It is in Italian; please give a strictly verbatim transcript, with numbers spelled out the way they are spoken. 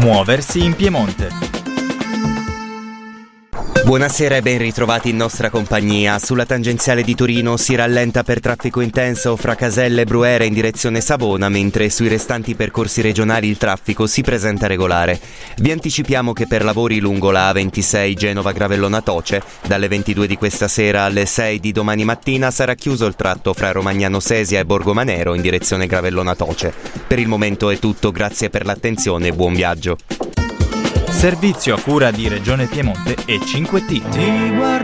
Muoversi in Piemonte. Buonasera e ben ritrovati in nostra compagnia. Sulla tangenziale di Torino si rallenta per traffico intenso fra Caselle e Bruera in direzione Savona, mentre sui restanti percorsi regionali il traffico si presenta regolare. Vi anticipiamo che per lavori lungo la A ventisei Genova-Gravellona Toce, dalle ventidue di questa sera alle sei di domani mattina sarà chiuso il tratto fra Romagnano Sesia e Borgomanero in direzione Gravellona Toce. Per il momento è tutto, grazie per l'attenzione e buon viaggio. Servizio a cura di Regione Piemonte e cinque T.